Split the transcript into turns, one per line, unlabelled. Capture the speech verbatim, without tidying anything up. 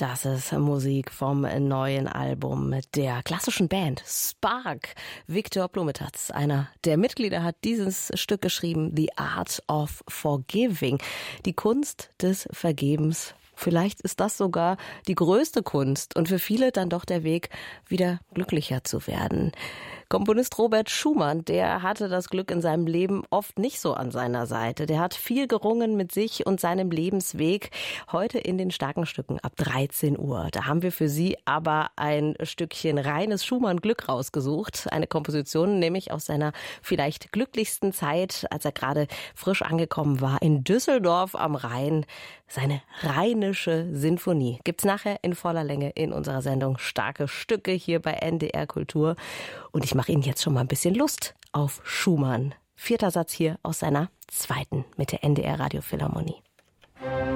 Das ist Musik vom neuen Album der klassischen Band Spark. Viktor Plummetatz, einer der Mitglieder, hat dieses Stück geschrieben, The Art of Forgiving, die Kunst des Vergebens. Vielleicht ist das sogar die größte Kunst und für viele dann doch der Weg, wieder glücklicher zu werden. Komponist Robert Schumann, der hatte das Glück in seinem Leben oft nicht so an seiner Seite. Der hat viel gerungen mit sich und seinem Lebensweg. Heute in den starken Stücken ab dreizehn Uhr. Da haben wir für Sie aber ein Stückchen reines Schumann-Glück rausgesucht. Eine Komposition nämlich aus seiner vielleicht glücklichsten Zeit, als er gerade frisch angekommen war in Düsseldorf am Rhein. Seine Rheinische Sinfonie gibt's nachher in voller Länge in unserer Sendung Starke Stücke hier bei N D R Kultur. Und ich mache Ihnen jetzt schon mal ein bisschen Lust auf Schumann. Vierter Satz hier aus seiner zweiten mit der N D R Radiophilharmonie.